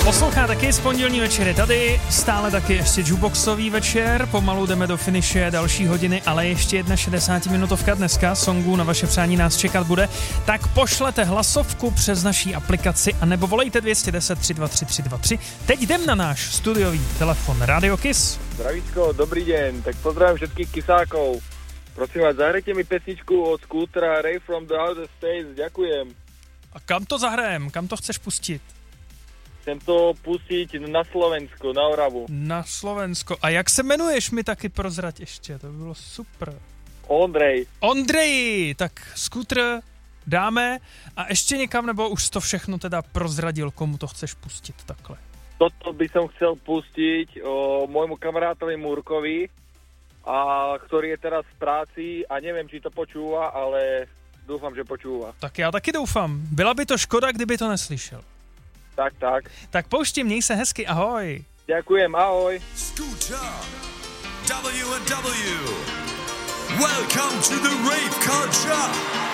Posloucháte Kiss, pondělní večer je tady, stále taky ještě jukeboxový večer, pomalu jdeme do finiše další hodiny, ale ještě 61 minutovka dneska, songů na vaše přání nás čekat bude, tak pošlete hlasovku přes naší aplikaci anebo volejte 210 323 323. Teď jdem na náš studiový telefon Radio Kiss. Zdravíčko, dobrý den, tak pozdravím všetkých kisákov. Prosím vás, zahrajte mi pesničku od Scootera Ray from the Outer States, ďakujem. A kam to zahrajem? Kam to chceš pustit? Chcem to pustit na Slovensko, na Oravu. Na Slovensko. A jak se jmenuješ, mi taky prozrať ještě, to by bylo super. Ondrej, tak Scooter dáme a ještě někam, nebo už to všechno teda prozradil, komu to chceš pustit takhle? Toto by som chcel pustiť môjmu kamarátovi Murkovi, ktorý je teraz v práci a neviem, či to počúva, ale dúfam, že počúva. Tak já taky doufám. Byla by to škoda, kdyby to neslyšel. Tak. Tak pouštím, měj se hezky, ahoj. Ďakujem, ahoj. Scooter W&W. Welcome to the rave culture.